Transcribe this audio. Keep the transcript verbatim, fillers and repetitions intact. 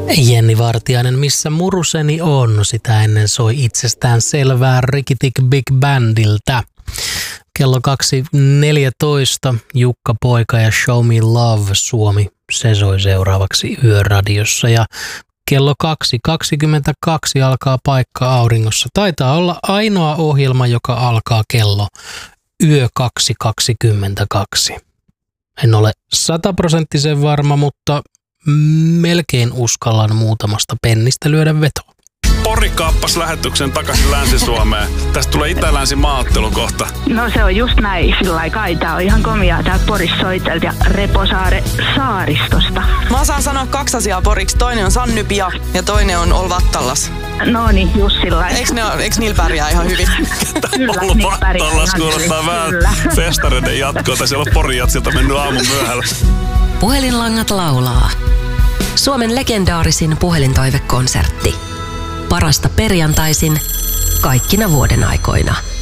Jenni Vartiainen, missä muruseni on, sitä ennen soi itsestään selvää Rikitik Big Bandilta. Kello kaksi neljätoista, Jukka Poika ja Show Me Love Suomi, se soi seuraavaksi Yöradiossa. Ja kello kaksi kaksikymmentäkaksi alkaa Paikka auringossa. Taitaa olla ainoa ohjelma, joka alkaa kello yö kaksi kaksikymmentäkaksi. En ole sataprosenttisen varma, mutta melkein uskallan muutamasta pennistä lyödä vetoa. Pori kaappasi lähetyksen takaisin Länsi-Suomeen. Tästä tulee itä-länsi maaottelu kohta. No se on just näin, sillä lailla kai. Tää on ihan komiaa täältä Porissa soitelta ja Reposaare saaristosta. Mä osaan sanoa kaksi asiaa poriksi. Toinen on Sannypia ja toinen on Olvattallas. No niin, just sillä lailla. Eiks, ne, eiks niillä pärjää ihan hyvin? Kyllä, Olvattallas kuulostaa vähän festareiden jatkoa. Siellä on Porin jatsilta mennyt aamun myöhällä. Puhelinlangat laulaa. Suomen legendaarisin puhelintoivekonsertti. Parasta perjantaisin kaikkina vuoden aikoina.